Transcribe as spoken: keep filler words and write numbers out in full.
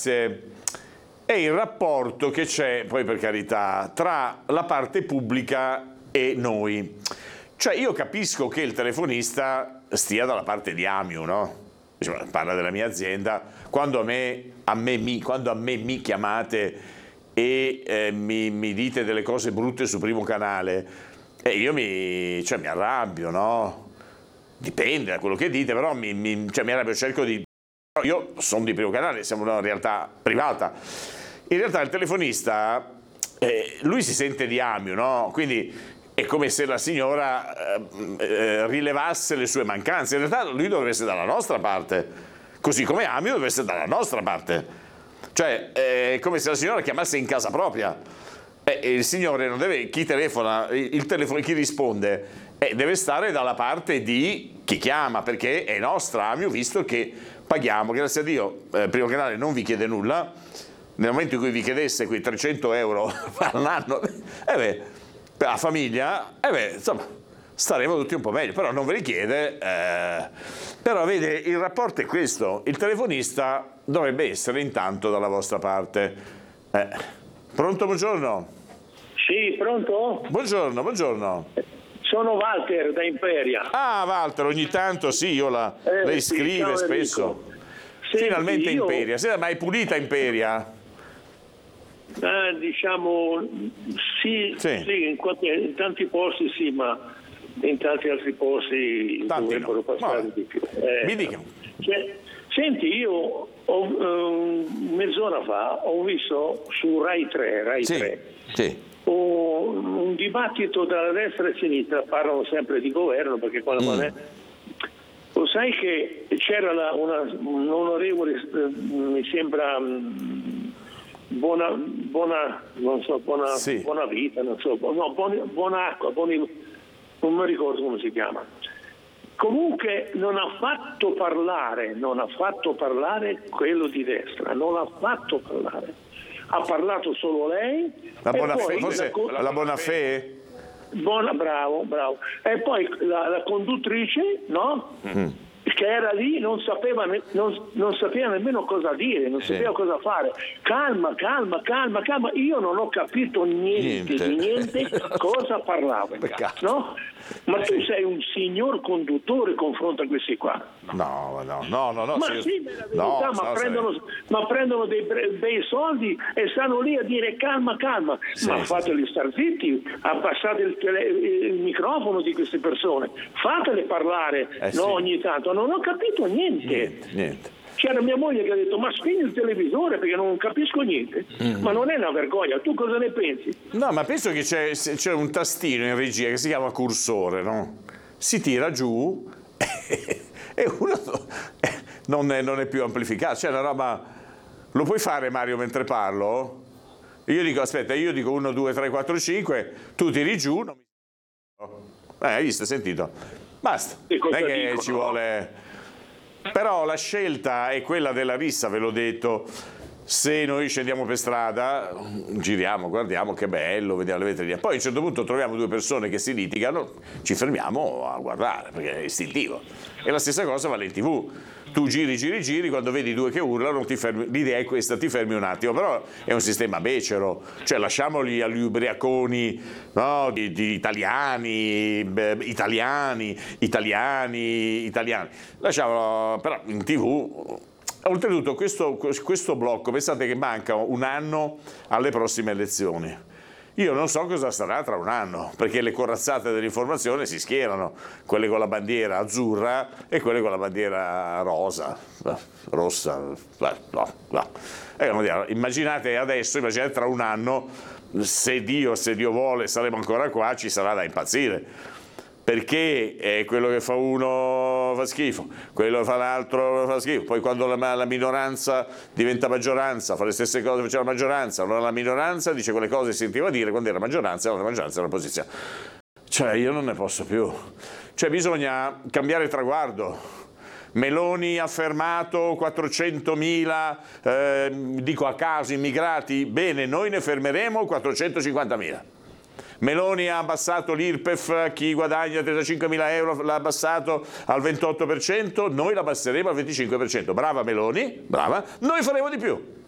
grazie, è il rapporto che c'è, poi per carità, tra la parte pubblica e noi. Cioè io capisco che il telefonista stia dalla parte di Amiu, no? Parla della mia azienda, quando a me, a me, mi, quando a me mi chiamate e eh, mi, mi dite delle cose brutte su Primo Canale, eh, io mi, cioè, mi arrabbio, no? Dipende da quello che dite, però mi, mi, cioè, mi arrabbio, cerco di... Io sono di Primo Canale, siamo una realtà privata. In realtà il telefonista, eh, lui si sente di Amiu, no? Quindi è come se la signora eh, eh, rilevasse le sue mancanze. In realtà lui dovrebbe essere dalla nostra parte, così come Amiu dovrebbe essere dalla nostra parte. Cioè è come se la signora chiamasse in casa propria. Eh, il signore non deve, chi telefona, il telefono, chi risponde, eh, deve stare dalla parte di chi chiama, perché è nostra Amiu, visto che paghiamo. Grazie a Dio, eh, Primo Canale non vi chiede nulla. Nel momento in cui vi chiedesse quei trecento euro all'anno, eh beh, per la famiglia, eh beh, insomma, staremo tutti un po' meglio, però non ve li chiede. Eh, però vede, il rapporto è questo, il telefonista dovrebbe essere intanto dalla vostra parte. Eh. Pronto, buongiorno? Sì, pronto? Buongiorno, buongiorno. Sono Walter da Imperia. Ah, Walter, ogni tanto sì, io la, eh, lei sì, scrive spesso. Senti, finalmente io... Imperia, sì, ma è pulita Imperia? Eh, diciamo sì, sì. sì in, quanti, in tanti posti sì, ma in tanti altri posti tanti dovrebbero no. passare di più. Eh, Mi dica. Cioè, senti, io ho, um, mezz'ora fa ho visto su Rai tre, Rai sì, tre sì. un, un dibattito tra destra e sinistra, parlano sempre di governo perché quando Mm. è, lo sai che c'era la, una, un onorevole, mi sembra buona, buona, non so, buona, sì. buona vita, non so, no, buona, buona acqua, buoni, non mi ricordo come si chiama. Comunque non ha fatto parlare, non ha fatto parlare quello di destra, non ha fatto parlare. Ha parlato solo lei. La Bonafè, poi forse la, la Bonafè? Buona, bravo, bravo. E poi la, la conduttrice, no? Mm. Che era lì, non sapeva, ne, non, non sapeva nemmeno cosa dire, non sì. sapeva cosa fare. Calma, calma, calma, calma. Io non ho capito niente, niente. di niente cosa parlava. No? Ma tu sì. sei un signor conduttore confronto a questi qua. No, no, no, no, no. Ma sì, sì, verità, no, ma, no, prendono, ma prendono dei bei soldi e stanno lì a dire calma, calma. Sì, ma sì, fateli sì. star zitti, abbassate il, tele, il microfono di queste persone, fatele parlare, eh, no, sì. ogni tanto. Non ho capito niente. Niente, niente. C'era mia moglie che ha detto ma spegni il televisore perché non capisco niente. Mm. Ma non è una vergogna, tu cosa ne pensi? No, ma penso che c'è, c'è un tastino in regia che si chiama cursore, no? Si tira giù e uno non è, non è più amplificato. Cioè una roba... Lo puoi fare, Mario, mentre parlo? Io dico, aspetta, io dico uno, due, tre, quattro, cinque, tu tiri giù, non mi... Eh, hai visto, hai sentito? Basta, non è che dico, ci no? vuole... Però la scelta è quella della rissa, ve l'ho detto. Se noi scendiamo per strada, giriamo, guardiamo che bello, vediamo le vetrine. Poi a un certo punto troviamo due persone che si litigano, ci fermiamo a guardare, perché è istintivo. E la stessa cosa vale in tivù. Tu giri, giri, giri, quando vedi due che urlano, ti fermi. L'idea è questa, ti fermi un attimo, però è un sistema becero, cioè lasciamoli agli ubriaconi, no, di, di italiani, beh, italiani, italiani, italiani. Lasciamolo, però in tivù... Oltretutto questo, questo blocco, pensate che manca un anno alle prossime elezioni. Io non so cosa sarà tra un anno, perché le corazzate dell'informazione si schierano, quelle con la bandiera azzurra e quelle con la bandiera rosa, rossa, no, no. Eh, immaginate adesso, immaginate tra un anno, se Dio, se Dio vuole, saremo ancora qua, ci sarà da impazzire. Perché è quello che fa uno fa schifo, quello che fa l'altro fa schifo, poi quando la, la minoranza diventa maggioranza fa le stesse cose che faceva la maggioranza, allora la minoranza dice quelle cose che sentiva dire quando era maggioranza, allora la maggioranza era l'opposizione. Cioè io non ne posso più, cioè bisogna cambiare traguardo. Meloni ha fermato quattrocentomila, eh, dico a caso, immigrati, bene, noi ne fermeremo quattrocentocinquantamila. Meloni ha abbassato l'I R P E F, chi guadagna trentacinquemila euro l'ha abbassato al ventotto per cento, noi la abbasseremo al venticinque per cento. Brava Meloni, brava, noi faremo di più.